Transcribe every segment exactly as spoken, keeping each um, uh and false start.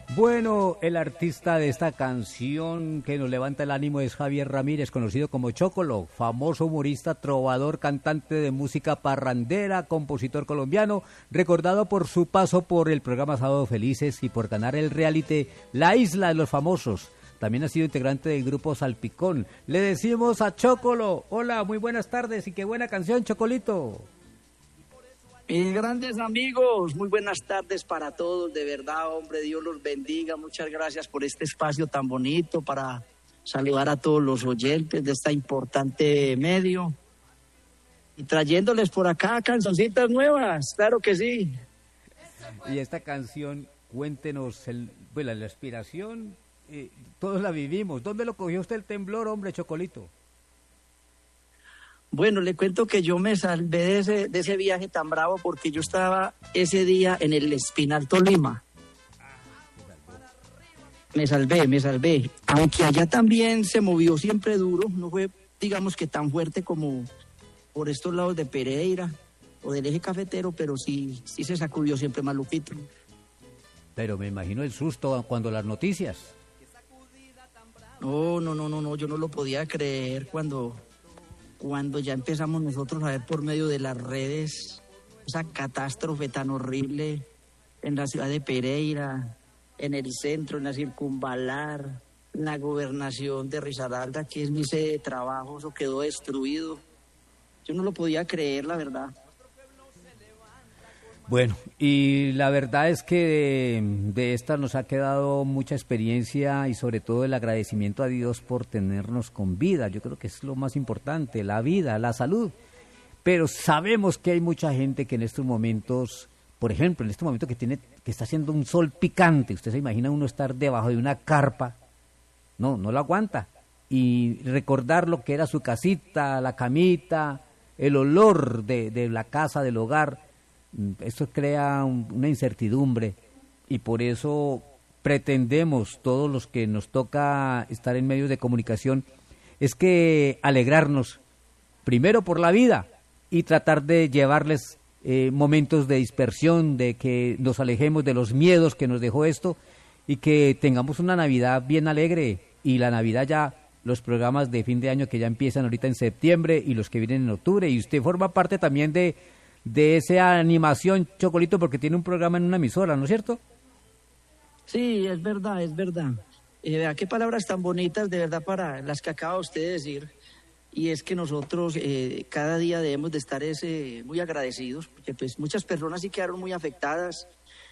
Bueno, el artista de esta canción que nos levanta el ánimo es Javier Ramírez, conocido como Chocolo, famoso humorista, trovador, cantante de música parrandera, compositor colombiano, recordado por su paso por el programa Sábado Felices y por ganar el reality La Isla de los Famosos. También ha sido integrante del grupo Salpicón. Le decimos a Chocolo, hola, muy buenas tardes y qué buena canción, Chocolito. Mis grandes amigos, muy buenas tardes para todos, de verdad, hombre, Dios los bendiga, muchas gracias por este espacio tan bonito para saludar a todos los oyentes de este importante medio y trayéndoles por acá cancioncitas nuevas, claro que sí. Y esta canción, cuéntenos, el, bueno, la inspiración, eh, todos la vivimos, ¿dónde lo cogió usted el temblor, hombre, Chocolito? Bueno, le cuento que yo me salvé de ese, de ese viaje tan bravo porque yo estaba ese día en el Espinal, Tolima. Me salvé, me salvé. Aunque allá también se movió siempre duro, no fue, digamos que tan fuerte como por estos lados de Pereira o del eje cafetero, pero sí, sí se sacudió siempre maluquito. Pero me imagino el susto cuando las noticias. No, no, no, no, no, yo no lo podía creer cuando... cuando ya empezamos nosotros a ver por medio de las redes esa catástrofe tan horrible en la ciudad de Pereira, en el centro, en la circunvalar, en la gobernación de Risaralda, que es mi sede de trabajo, eso quedó destruido. Yo no lo podía creer, la verdad. Bueno, y la verdad es que de, de esta nos ha quedado mucha experiencia y sobre todo el agradecimiento a Dios por tenernos con vida. Yo creo que es lo más importante, la vida, la salud. Pero sabemos que hay mucha gente que en estos momentos, por ejemplo, en este momento que tiene, que está haciendo un sol picante, usted se imagina uno estar debajo de una carpa, no, no lo aguanta. Y recordar lo que era su casita, la camita, el olor de, de la casa, del hogar. Esto crea un, una incertidumbre y por eso pretendemos todos los que nos toca estar en medios de comunicación es que alegrarnos primero por la vida y tratar de llevarles eh, momentos de dispersión, de que nos alejemos de los miedos que nos dejó esto y que tengamos una Navidad bien alegre. Y la Navidad ya, los programas de fin de año que ya empiezan ahorita en septiembre y los que vienen en octubre, y usted forma parte también de de esa animación, Chocolito, porque tiene un programa en una emisora, ¿no es cierto? Sí, es verdad, es verdad. Eh, vea qué palabras tan bonitas, de verdad, para las que acaba usted de decir. Y es que nosotros eh, cada día debemos de estar ese, muy agradecidos, porque pues muchas personas sí quedaron muy afectadas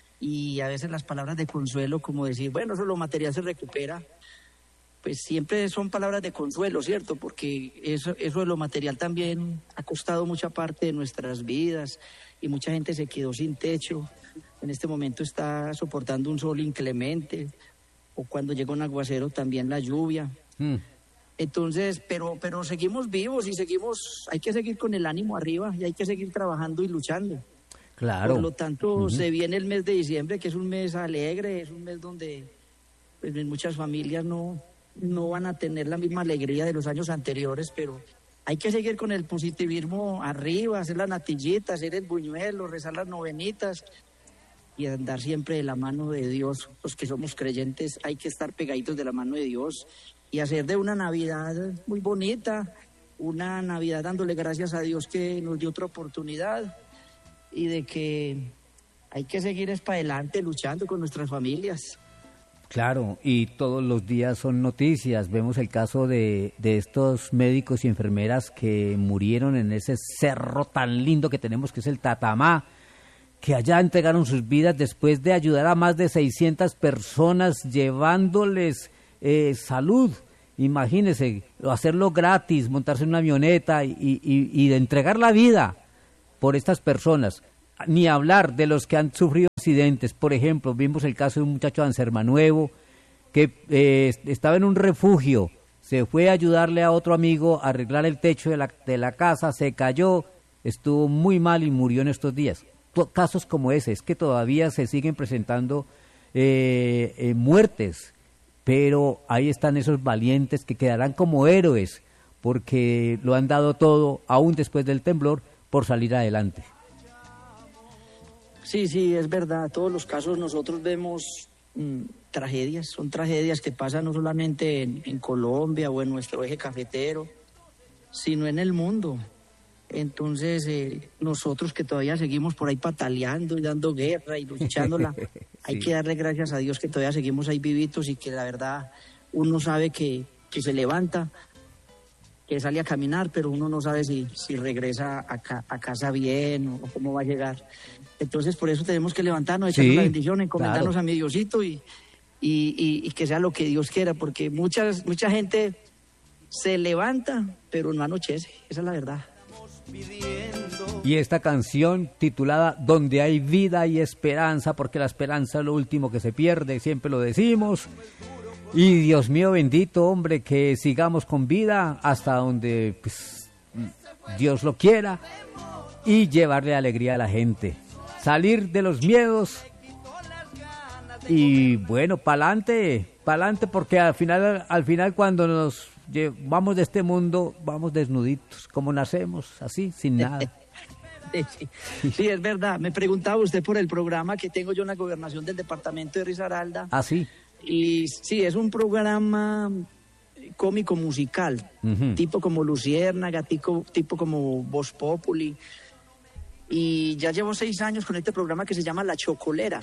y a veces las palabras de consuelo, como decir, bueno, eso lo material se recupera, pues siempre son palabras de consuelo, ¿cierto? Porque eso, eso de lo material también ha costado mucha parte de nuestras vidas y mucha gente se quedó sin techo. En este momento está soportando un sol inclemente o cuando llega un aguacero también la lluvia. Mm. Entonces, pero, pero seguimos vivos y seguimos, hay que seguir con el ánimo arriba y hay que seguir trabajando y luchando. Claro. Por lo tanto, uh-huh. se viene el mes de diciembre, que es un mes alegre, es un mes donde pues, muchas familias no... no van a tener la misma alegría de los años anteriores, pero hay que seguir con el positivismo arriba, hacer la natillita, hacer el buñuelo, rezar las novenitas y andar siempre de la mano de Dios. Los que somos creyentes hay que estar pegaditos de la mano de Dios y hacer de una Navidad muy bonita, una Navidad dándole gracias a Dios que nos dio otra oportunidad y de que hay que seguir es para adelante luchando con nuestras familias. Claro, y todos los días son noticias. Vemos el caso de, de estos médicos y enfermeras que murieron en ese cerro tan lindo que tenemos, que es el Tatamá, que allá entregaron sus vidas después de ayudar a más de seiscientas personas, llevándoles eh, salud. Imagínese, hacerlo gratis, montarse en una avioneta y, y, y de entregar la vida por estas personas. Ni hablar de los que han sufrido accidentes. Por ejemplo, vimos el caso de un muchacho de Ansermanuevo que eh, estaba en un refugio, se fue a ayudarle a otro amigo a arreglar el techo de la, de la casa, se cayó, estuvo muy mal y murió en estos días. To- casos como ese, es que todavía se siguen presentando eh, eh, muertes, pero ahí están esos valientes que quedarán como héroes porque lo han dado todo, aún después del temblor, por salir adelante. Sí, sí, es verdad. Todos los casos nosotros vemos mm, tragedias, son tragedias que pasan no solamente en, en Colombia o en nuestro eje cafetero, sino en el mundo. Entonces, eh, nosotros que todavía seguimos por ahí pataleando y dando guerra y luchándola, sí. Hay que darle gracias a Dios que todavía seguimos ahí vivitos y que la verdad uno sabe que, que se levanta, que sale a caminar, pero uno no sabe si, si regresa a, ca, a casa bien o cómo va a llegar. Entonces, por eso tenemos que levantarnos, echarnos sí, la bendición, encomendarnos claro. a mi Diosito y, y, y, y que sea lo que Dios quiera, porque muchas, mucha gente se levanta, pero no anochece, esa es la verdad. Y esta canción titulada Donde hay vida y esperanza, porque la esperanza es lo último que se pierde, siempre lo decimos. Y Dios mío bendito, hombre, que sigamos con vida hasta donde pues, Dios lo quiera y llevarle alegría a la gente. Salir de los miedos y bueno, pa'lante, pa'lante, porque al final, al final cuando nos vamos de este mundo, vamos desnuditos, como nacemos, así, sin nada. Sí, sí, es verdad. Me preguntaba usted por el programa que tengo yo en la gobernación del departamento de Risaralda. Ah, sí. Y sí, es un programa cómico musical, uh-huh. tipo como Luciérnaga, tipo, tipo como Voz Populi. Y ya llevo seis años con este programa que se llama La Chocolera.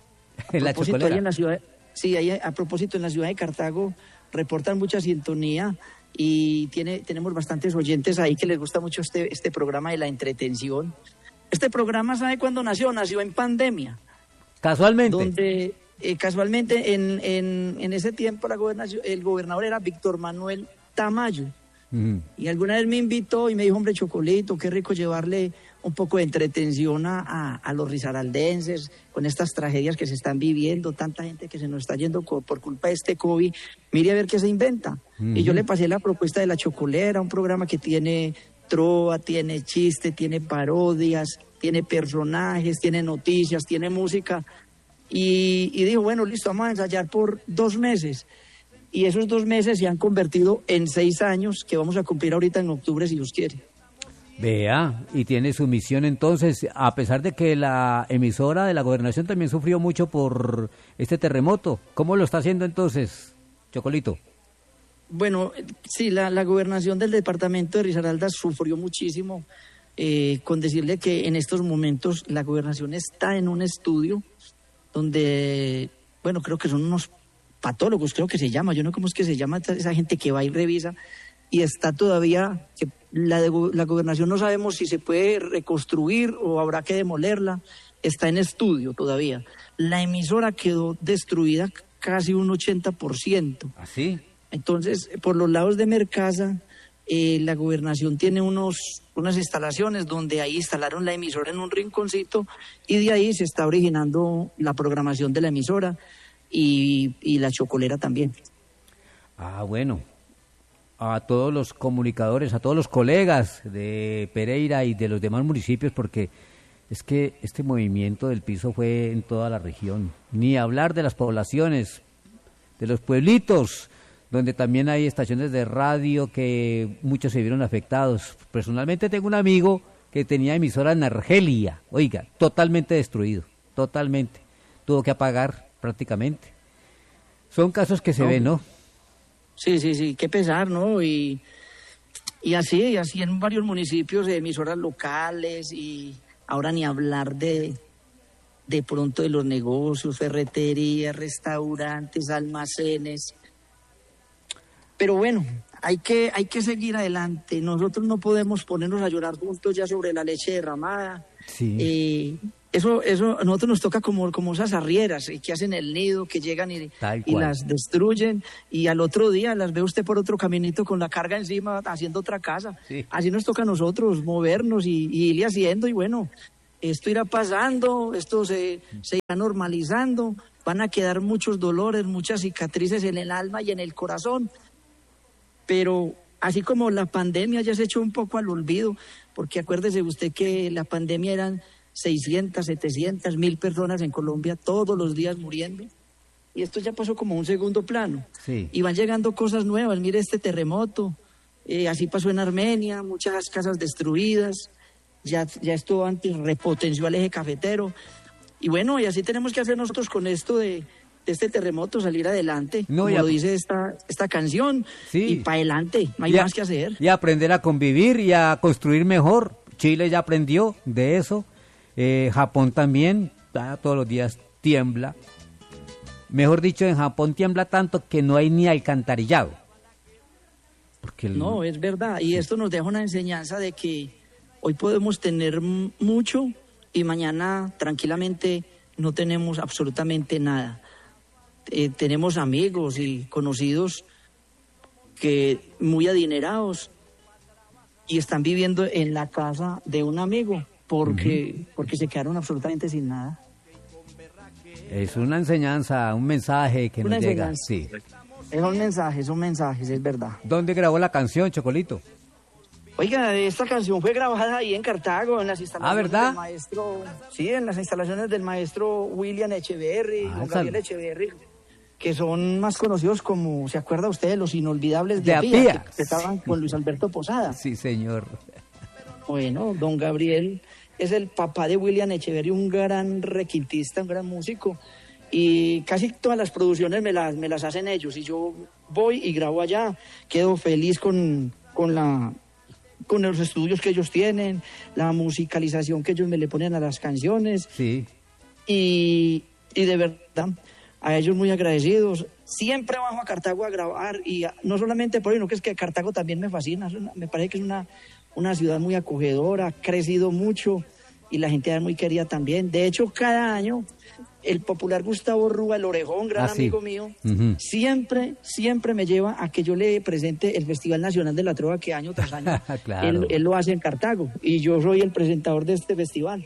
La Chocolera. Ahí en la ciudad, sí, ahí a propósito en la ciudad de Cartago reportan mucha sintonía y tiene, tenemos bastantes oyentes ahí que les gusta mucho este, este programa de la entretención. Este programa, ¿sabe cuándo nació? Nació en pandemia. Casualmente. Donde eh, casualmente en, en, en ese tiempo la gobernación, el gobernador era Víctor Manuel Tamayo. Uh-huh. Y alguna vez me invitó y me dijo, hombre, Chocolito, qué rico llevarle un poco de entretención a, a, a los risaraldenses con estas tragedias que se están viviendo, tanta gente que se nos está yendo por, por culpa de este COVID, mire a ver qué se inventa. Uh-huh. Y yo le pasé la propuesta de La Chocolera, un programa que tiene trova, tiene chiste, tiene parodias, tiene personajes, tiene noticias, tiene música, y, y dijo, bueno, listo, vamos a ensayar por dos meses. Y esos dos meses se han convertido en seis años que vamos a cumplir ahorita en octubre, si Dios quiere. Vea, y tiene su misión entonces, a pesar de que la emisora de la gobernación también sufrió mucho por este terremoto. ¿Cómo lo está haciendo entonces, Chocolito? Bueno, sí, la, la gobernación del departamento de Risaralda sufrió muchísimo, eh, con decirle que en estos momentos la gobernación está en un estudio donde, bueno, creo que son unos patólogos, creo que se llama, yo no sé cómo es que se llama esa gente que va y revisa, y está todavía, que la, de, la gobernación no sabemos si se puede reconstruir o habrá que demolerla, está en estudio todavía. La emisora quedó destruida casi un ochenta por ciento. ¿Así? Entonces, por los lados de Mercasa, eh, la gobernación tiene unos, unas instalaciones donde ahí instalaron la emisora en un rinconcito y de ahí se está originando la programación de la emisora. Y, y la Chocolera también. Ah, bueno. A todos los comunicadores, a todos los colegas de Pereira y de los demás municipios, porque es que este movimiento del piso fue en toda la región. Ni hablar de las poblaciones, de los pueblitos, donde también hay estaciones de radio que muchos se vieron afectados. Personalmente tengo un amigo que tenía emisora en Argelia, oiga, totalmente destruido, totalmente. Tuvo que apagar prácticamente. Son casos que se no. ven, ¿no? Sí, sí, sí, qué pesar, ¿no? Y, y así, y así en varios municipios de emisoras locales y ahora ni hablar de, de pronto de los negocios, ferreterías, restaurantes, almacenes. Pero bueno, hay que, hay que seguir adelante. Nosotros no podemos ponernos a llorar juntos ya sobre la leche derramada. Sí. Eh, Eso, eso a nosotros nos toca como, como esas arrieras que hacen el nido, que llegan y, y las destruyen, y al otro día las ve usted por otro caminito con la carga encima haciendo otra casa. Sí. Así nos toca a nosotros movernos y, y irle haciendo, y bueno, esto irá pasando, esto se, se irá normalizando, van a quedar muchos dolores, muchas cicatrices en el alma y en el corazón, pero así como la pandemia ya se echó un poco al olvido, porque acuérdese usted que la pandemia eran seiscientas, setecientas, mil personas en Colombia todos los días muriendo, y esto ya pasó como un segundo plano. Sí. Y van llegando cosas nuevas. Mire este terremoto, eh, así pasó en Armenia, muchas casas destruidas, ya, ya esto antes repotenció al eje cafetero, y bueno, y así tenemos que hacer nosotros con esto de, de este terremoto, salir adelante, No, como y a- lo dice esta, esta canción, Sí. y para adelante, no hay Y a- más que hacer. Y aprender a convivir y a construir mejor. Chile ya aprendió de eso. Eh, Japón también, ah, todos los días tiembla. Mejor dicho, en Japón tiembla tanto que no hay ni alcantarillado. Porque el- No, es verdad, y esto nos deja una enseñanza de que hoy podemos tener m- mucho y mañana tranquilamente no tenemos absolutamente nada. Eh, tenemos amigos y conocidos que muy adinerados y están viviendo en la casa de un amigo porque, porque se quedaron absolutamente sin nada. es una enseñanza, un mensaje que Una nos llega. enseñanza. Sí. Son mensajes, son mensajes, es verdad. ¿Dónde grabó la canción, Chocolito? Oiga, esta canción fue grabada ahí en Cartago, en las instalaciones Ah, ¿verdad? del maestro, sí, en las instalaciones del maestro William Echeverry, Ah, Juan esa- Gabriel Echeverry, que son más conocidos como, ¿se acuerda usted de los inolvidables de, De Apía, Apía. que estaban con Luis Alberto Posada? Sí, señor. Bueno, don Gabriel es el papá de William Echeverry, un gran requintista, un gran músico, y casi todas las producciones me las, me las hacen ellos, y yo voy y grabo allá, quedo feliz con, con la... con los estudios que ellos tienen, la musicalización que ellos me le ponen a las canciones, Sí. y, y de verdad, a ellos muy agradecidos. Siempre bajo a Cartago a grabar, y a- no solamente por ello, no que es que Cartago también me fascina, es una- me parece que es una, una ciudad muy acogedora, ha crecido mucho, y la gente es muy querida también. De hecho, cada año, el popular Gustavo Rúa, el Orejón, gran Ah, sí. amigo mío, Ujú. siempre, siempre me lleva a que yo le presente el Festival Nacional de la Trova, que año tras año Claro. él, él lo hace en Cartago, y yo soy el presentador de este festival.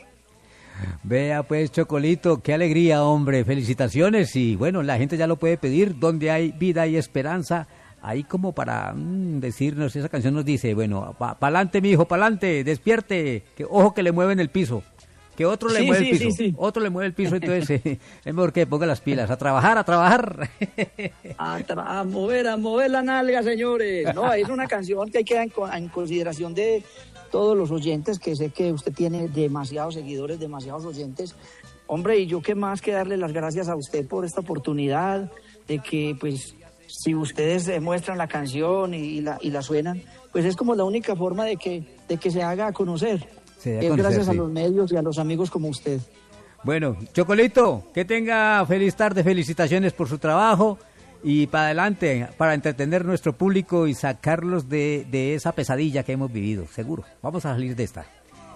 Vea pues, Chocolito, qué alegría, hombre. Felicitaciones y bueno, la gente ya lo puede pedir. Donde hay vida y esperanza, ahí como para mm, decirnos, esa canción nos dice, bueno, pa pa'lante, mi hijo, pa'lante, despierte, que ojo que le mueven el piso. Que otro le Sí, mueve sí, el piso, sí, sí. otro le mueve el piso, entonces eh, es mejor que ponga las pilas, a trabajar, a trabajar. A, tra- a mover, a mover la nalga, señores. No, es una canción que hay que dar en, co- en consideración de todos los oyentes, que sé que usted tiene demasiados seguidores, demasiados oyentes. Hombre, y yo qué más que darle las gracias a usted por esta oportunidad, de que pues si ustedes eh, muestran la canción y, y la, y la suenan, pues es como la única forma de que, de que se haga a conocer. Se dé a Es conocer, gracias a sí. los medios y a los amigos como usted. Bueno, Chocolito, que tenga feliz tarde, felicitaciones por su trabajo y para adelante, para entretener nuestro público y sacarlos de, de esa pesadilla que hemos vivido, seguro. Vamos a salir de esta.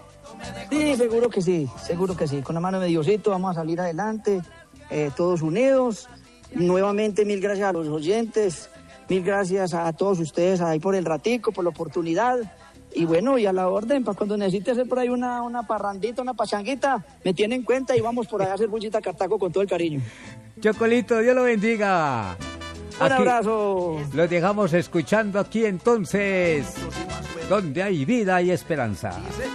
Sí, seguro que sí, seguro que sí. Con la mano de Diosito vamos a salir adelante, eh, todos unidos. Nuevamente, mil gracias a los oyentes, mil gracias a todos ustedes ahí por el ratico, por la oportunidad. Y bueno, y a la orden, para cuando necesite hacer por ahí una, una parrandita, una pachanguita, me tiene en cuenta y vamos por allá a hacer bullita a Cartago con todo el cariño. Chocolito, Dios lo bendiga. Un Aquí abrazo. Los dejamos escuchando aquí entonces, donde hay vida y esperanza. Sí,